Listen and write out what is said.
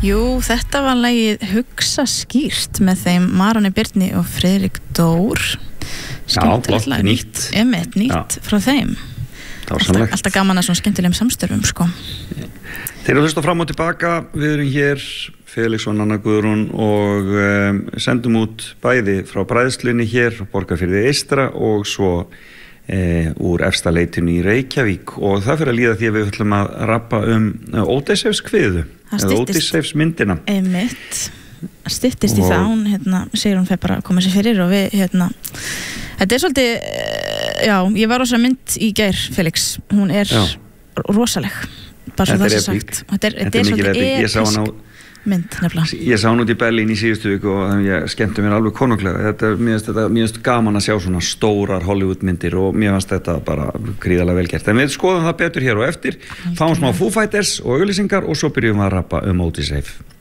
Jú, þetta var lagið Hugsa skýrt með þeim Maroni Birni og Friðrik Dór. Flott, nýtt. Nýtt frá þeim. Alltaf gaman að svona skemmtilegum samstörfum, sko. Þeir eru að hlusta fram og tilbaka. Við erum hér, Felix og Nanna Guðrún, og sendum út bæði frá bræðslunni hér, Borgarfirði eystra, og svo úr efsta leitinu í Reykjavík, og það fyrir að líða því að við ætlum að rappa Ódysseifs kviðu eða Ódysseifs myndina. Einmitt, styttist í það, hún segir hún fer bara að koma sér fyrir, og við þetta svolítið, ég var rosa mynd í gær, Felix, hún rosaleg, bara svo það sé sagt. Þetta er svolítið episk mynd, nefnilega. Ég sá hún út í Berlín í síðustu viku og ég skemmti mér alveg konunglega. Mér finnst gaman að sjá svona stórar Hollywood myndir, og mér finnst þetta bara gríðarlega vel gert. En við skoðum það betur hér og eftir, fáum smá Foo Fighters og auglýsingar, og svo byrjum við að rappa Ódysseif.